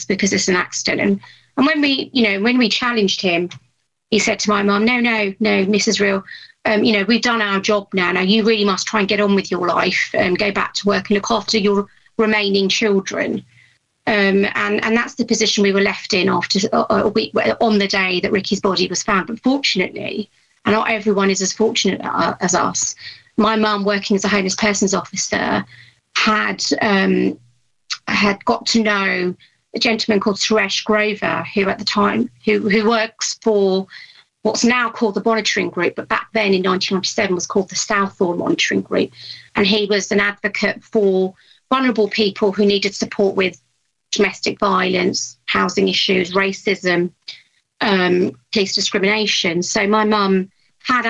this because it's an accident. And when we challenged him, he said to my mum, no, Mrs. Real, we've done our job now. Now you really must try and get on with your life and go back to work and look after your remaining children. And that's the position we were left in after a week, on the day that Ricky's body was found. But fortunately, and not everyone is as fortunate as us, my mum, working as a homeless persons officer, had got to know a gentleman called Suresh Grover, who at the time, who works for what's now called the Monitoring Group, but back then in 1997 was called the Southall Monitoring Group. And he was an advocate for vulnerable people who needed support with domestic violence, housing issues, racism, police discrimination. So my mum had